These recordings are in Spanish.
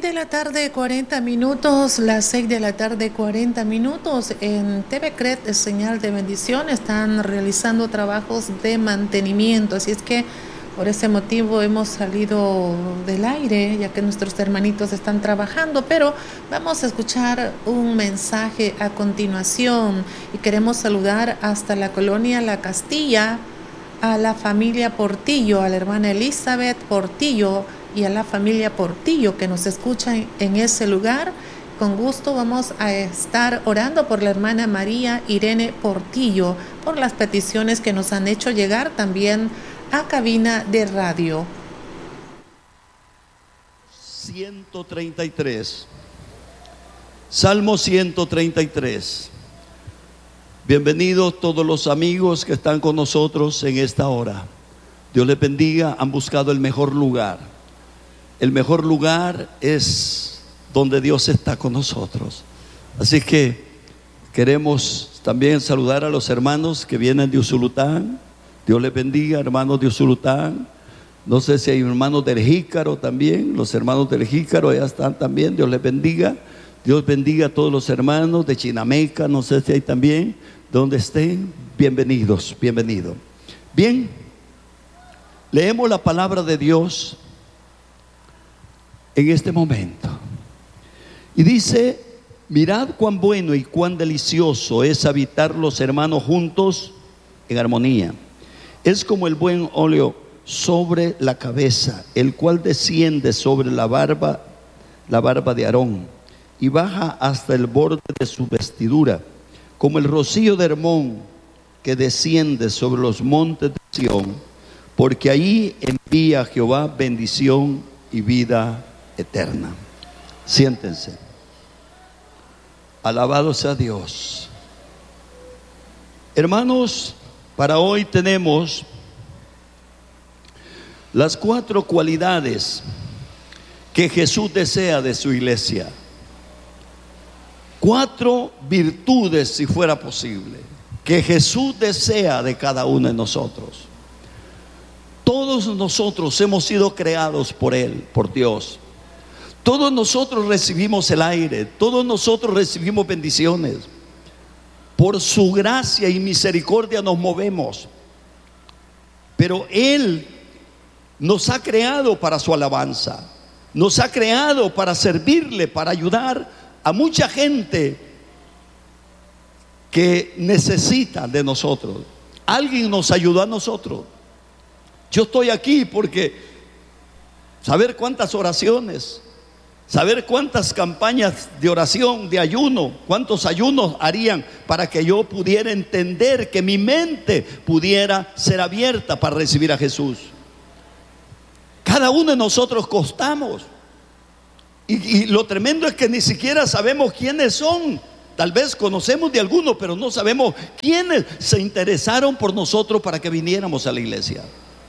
de la tarde, 40 minutos, las 6 de la tarde, 40 minutos. En TV CRED, Señal de Bendición, están realizando trabajos de mantenimiento. Así es que por ese motivo hemos salido del aire, ya que nuestros hermanitos están trabajando. Pero vamos a escuchar un mensaje a continuación y queremos saludar hasta la colonia La Castilla a la familia Portillo, a la hermana Elizabeth Portillo y a la familia Portillo que nos escuchan en ese lugar. Con gusto vamos a estar orando por la hermana María Irene Portillo, por las peticiones que nos han hecho llegar también a cabina de radio. 133. Salmo 133. Bienvenidos todos los amigos que están con nosotros en esta hora. Dios les bendiga. Han buscado el mejor lugar. El mejor lugar es donde Dios está con nosotros. Así que queremos también saludar a los hermanos que vienen de Usulután. Dios les bendiga, hermanos de Usulután. No sé si hay hermanos del Jícaro también. Los hermanos del Jícaro allá están también. Dios les bendiga. Dios bendiga a todos los hermanos de Chinameca. No sé si hay también. Donde estén, bienvenidos, bienvenidos. Bien, leemos la palabra de Dios en este momento. Y dice: mirad cuán bueno y cuán delicioso es habitar los hermanos juntos en armonía. Es como el buen óleo sobre la cabeza, el cual desciende sobre la barba de Aarón y baja hasta el borde de su vestidura, como el rocío de Hermón que desciende sobre los montes de Sión, porque allí envía Jehová bendición y vida eterna. Siéntense. Alabado sea Dios. Hermanos, para hoy tenemos las 4 cualidades que Jesús desea de su iglesia. 4 virtudes, si fuera posible, que Jesús desea de cada uno de nosotros. Todos nosotros hemos sido creados por Él, por Dios. Todos nosotros recibimos el aire, todos nosotros recibimos bendiciones. Por su gracia y misericordia nos movemos. Pero Él nos ha creado para su alabanza. Nos ha creado para servirle, para ayudar a mucha gente que necesita de nosotros. Alguien nos ayudó a nosotros. Yo estoy aquí porque saber cuántas oraciones, saber cuántas campañas de oración, de ayuno, cuántos ayunos harían para que yo pudiera entender, que mi mente pudiera ser abierta para recibir a Jesús. Cada uno de nosotros costamos. Y lo tremendo es que ni siquiera sabemos quiénes son. Tal vez conocemos de algunos, pero no sabemos quiénes se interesaron por nosotros para que viniéramos a la iglesia.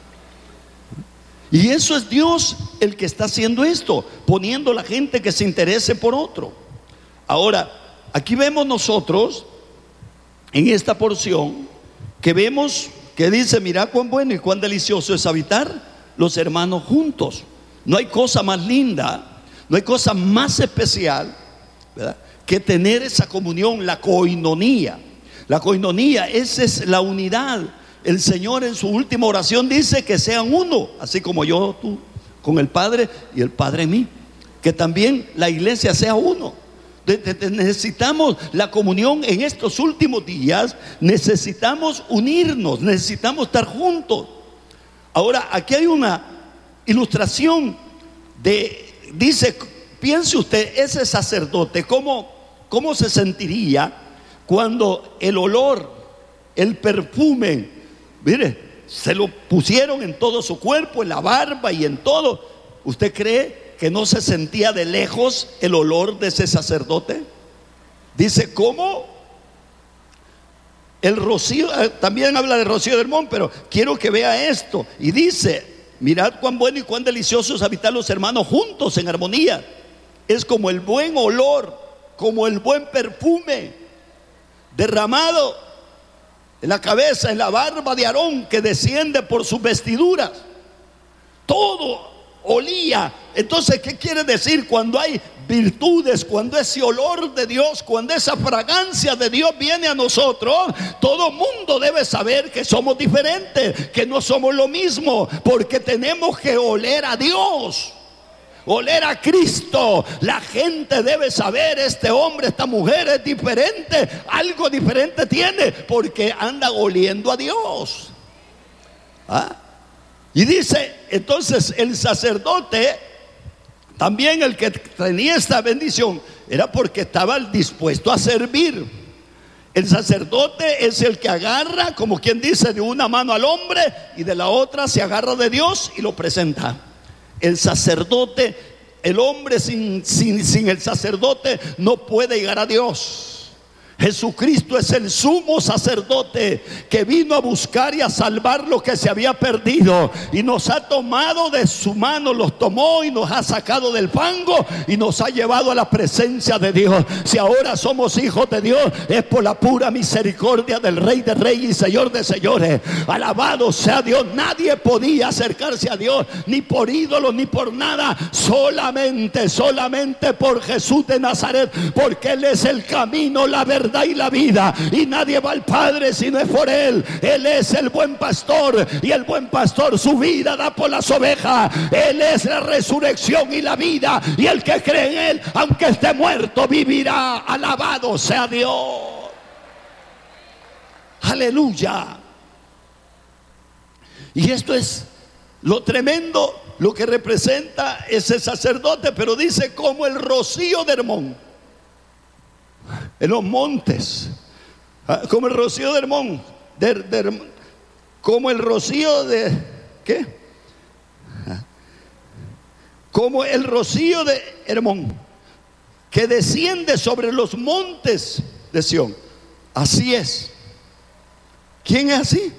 Y eso es Dios el que está haciendo esto, poniendo a la gente que se interese por otro. Ahora, aquí vemos nosotros, en esta porción, que vemos que dice: mirad cuán bueno y cuán delicioso es habitar los hermanos juntos. No hay cosa más linda, no hay cosa más especial, ¿verdad?, que tener esa comunión, la coinonía. La coinonía, esa es la unidad. El Señor en su última oración dice que sean uno, así como yo, tú, con el Padre y el Padre en mí. Que también la iglesia sea uno. Necesitamos la comunión en estos últimos días. Necesitamos unirnos, necesitamos estar juntos. Ahora, aquí hay una ilustración dice, piense usted, ese sacerdote, ¿cómo se sentiría cuando el olor, el perfume, mire, se lo pusieron en todo su cuerpo, en la barba y en todo? ¿Usted cree que no se sentía de lejos el olor de ese sacerdote? Dice, ¿cómo? El rocío, también habla de rocío de Hermón, pero quiero que vea esto. Y dice: mirad cuán bueno y cuán delicioso es habitar los hermanos juntos en armonía. Es como el buen olor, como el buen perfume derramado en la cabeza, en la barba de Aarón, que desciende por sus vestiduras. Todo olía. Entonces, ¿qué quiere decir? Cuando hay virtudes, cuando ese olor de Dios, cuando esa fragancia de Dios viene a nosotros, todo mundo debe saber que somos diferentes, que no somos lo mismo, porque tenemos que oler a Dios, oler a Cristo. La gente debe saber: este hombre, esta mujer es diferente, algo diferente tiene, porque anda oliendo a Dios. Y dice entonces, el sacerdote, también el que tenía esta bendición, era porque estaba dispuesto a servir. El sacerdote es el que agarra, como quien dice, de una mano al hombre y de la otra se agarra de Dios y lo presenta. El sacerdote, el hombre sin el sacerdote no puede llegar a Dios. Jesucristo es el sumo sacerdote que vino a buscar y a salvar lo que se había perdido, y nos ha tomado de su mano, los tomó y nos ha sacado del fango y nos ha llevado a la presencia de Dios. Si ahora somos hijos de Dios, es por la pura misericordia del Rey de Reyes y Señor de Señores. Alabado sea Dios. Nadie podía acercarse a Dios, ni por ídolos ni por nada, solamente por Jesús de Nazaret, porque Él es el camino, la verdad y la vida, y nadie va al Padre si no es por Él. Él es el buen pastor, y el buen pastor su vida da por las ovejas. Él es la resurrección y la vida, y el que cree en Él, aunque esté muerto, vivirá. Alabado sea Dios. Aleluya. Y esto es lo tremendo, lo que representa ese sacerdote. Pero dice: como el rocío de Hermón en los montes, como el rocío de Hermón, como el rocío de ¿qué? Como el rocío de Hermón, que desciende sobre los montes de Sión. Así es. ¿Quién es así?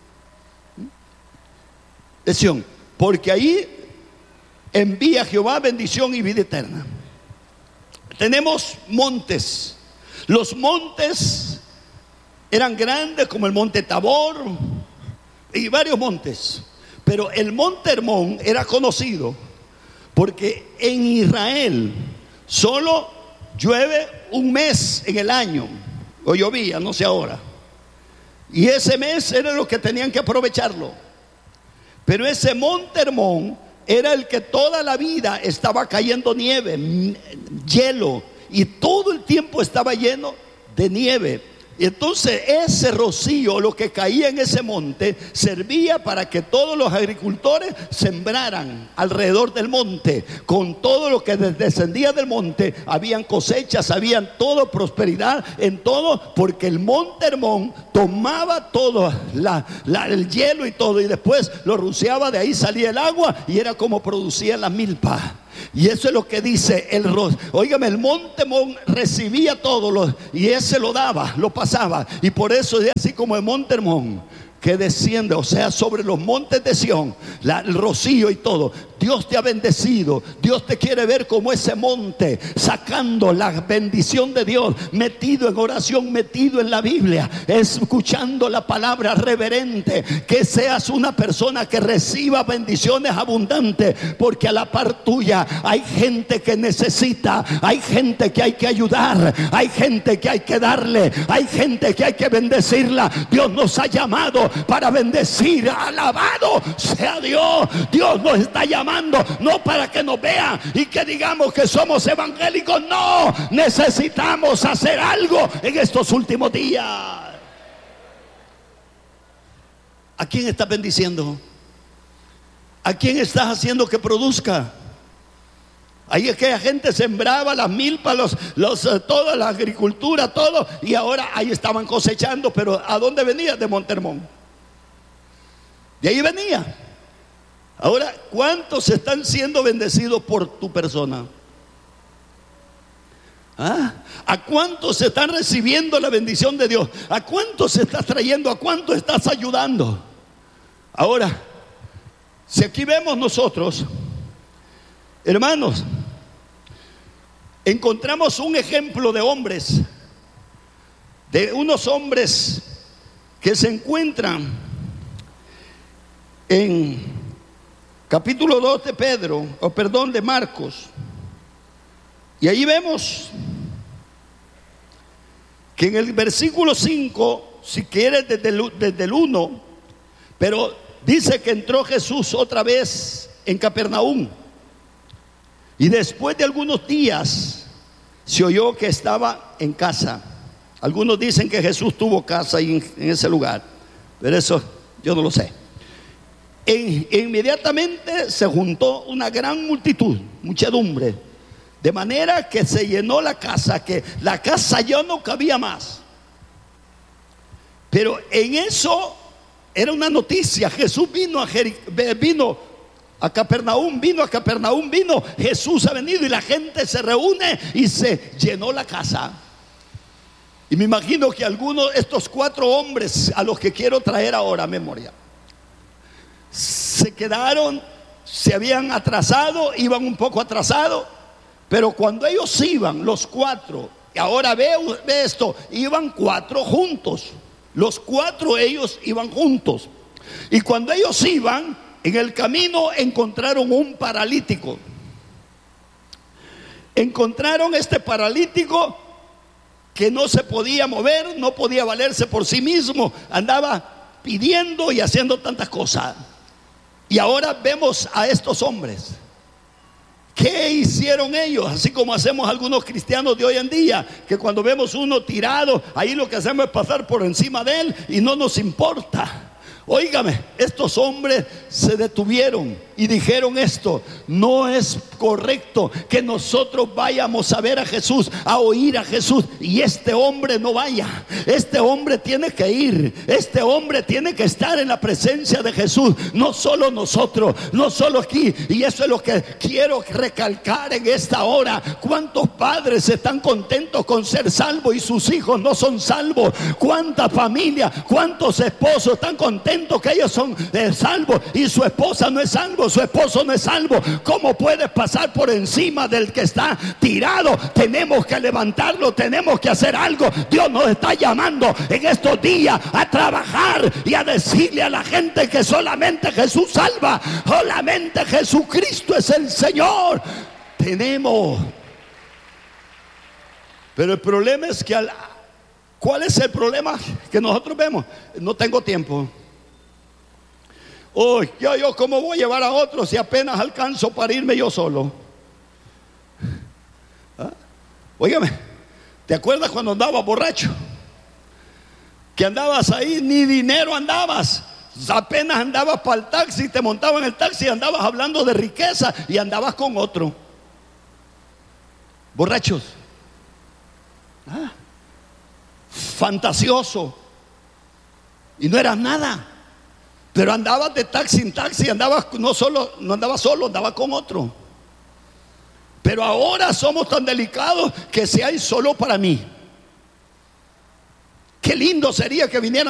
De Sión, porque ahí envía Jehová bendición y vida eterna. Tenemos montes. Los montes eran grandes, como el monte Tabor y varios montes. Pero el monte Hermón era conocido porque en Israel solo llueve un mes en el año, o llovía, no sé ahora. Y ese mes era lo que tenían que aprovecharlo. Pero ese monte Hermón era el que toda la vida estaba cayendo nieve, hielo, y todo el tiempo estaba lleno de nieve. Y entonces ese rocío, lo que caía en ese monte, servía para que todos los agricultores sembraran alrededor del monte. Con todo lo que descendía del monte, habían cosechas, habían todo, prosperidad en todo, porque el monte Hermón tomaba todo el hielo y todo, y después lo rociaba, de ahí salía el agua, y era como producía la milpa. Y eso es lo que dice el rocío. Óigame, el monte Hermón recibía todo y ese lo daba, lo pasaba. Y por eso es así como el monte Hermón, que desciende, o sea, sobre los montes de Sión, el rocío y todo. Dios te ha bendecido. Dios te quiere ver como ese monte, sacando la bendición de Dios, metido en oración, metido en la Biblia, escuchando la palabra reverente. Que seas una persona que reciba bendiciones abundantes, porque a la par tuya hay gente que necesita, hay gente que hay que ayudar, hay gente que hay que darle, hay gente que hay que bendecirla. Dios nos ha llamado para bendecir. Alabado sea Dios. Dios nos está llamando no para que nos vean y que digamos que somos evangélicos. No, necesitamos hacer algo en estos últimos días. ¿A quién estás bendiciendo? ¿A quién estás haciendo que produzca? Ahí es que la gente sembraba las milpas, toda la agricultura, todo, y ahora ahí estaban cosechando. Pero ¿a dónde venía? De Monte Hermón. De ahí venía. Ahora, ¿cuántos están siendo bendecidos por tu persona? ¿A cuántos están recibiendo la bendición de Dios? ¿A cuántos estás trayendo? ¿A cuántos estás ayudando? Ahora, si aquí vemos nosotros, hermanos, encontramos un ejemplo de hombres, de unos hombres que se encuentran en capítulo 2 de Pedro, de Marcos. Y ahí vemos que en el versículo 5, si quieres desde el 1, pero dice que entró Jesús otra vez en Capernaum. Y después de algunos días se oyó que estaba en casa. Algunos dicen que Jesús tuvo casa ahí en ese lugar, pero eso yo no lo sé. Inmediatamente se juntó una gran multitud, muchedumbre, de manera que se llenó la casa, que la casa ya no cabía más. Pero en eso era una noticia. Jesús vino a Capernaum, Jesús ha venido y la gente se reúne y se llenó la casa. Y me imagino que algunos de estos 4 hombres a los que quiero traer ahora a memoria se quedaron, se habían atrasado, iban un poco atrasados, pero cuando ellos iban, los 4, y ahora ve esto, iban 4 juntos, los 4 ellos iban juntos, y cuando ellos iban, en el camino encontraron un paralítico. Encontraron este paralítico que no se podía mover, no podía valerse por sí mismo, andaba pidiendo y haciendo tantas cosas. Y ahora vemos a estos hombres. ¿Qué hicieron ellos? Así como hacemos algunos cristianos de hoy en día, que cuando vemos uno tirado, ahí lo que hacemos es pasar por encima de él y no nos importa. Óigame, estos hombres se detuvieron y dijeron esto: no es correcto que nosotros vayamos a ver a Jesús, a oír a Jesús, y este hombre no vaya. Este hombre tiene que ir, este hombre tiene que estar en la presencia de Jesús, no solo nosotros, no solo aquí. Y eso es lo que quiero recalcar en esta hora. ¿Cuántos padres están contentos con ser salvos y sus hijos no son salvos? ¿Cuántas familias, cuántos esposos están contentos que ellos son salvos y su esposa no es salvo, su esposo no es salvo? ¿Cómo puedes pasar por encima del que está tirado? Tenemos que levantarlo, tenemos que hacer algo. Dios nos está llamando en estos días a trabajar y a decirle a la gente que solamente Jesús salva, solamente Jesucristo es el Señor. Tenemos, pero el problema es que ¿cuál es el problema que nosotros vemos? No tengo tiempo. Yo cómo voy a llevar a otros si apenas alcanzo para irme yo solo. Óigame, ¿te acuerdas cuando andabas borracho? Que andabas ahí, ni dinero andabas, apenas andabas para el taxi, te montabas en el taxi y andabas hablando de riqueza y andabas con otro. Borrachos, fantasioso, y no eras nada. Pero andabas de taxi en taxi, andabas no andabas solo, andabas con otro. Pero ahora somos tan delicados que si hay solo para mí. Qué lindo sería que vinieran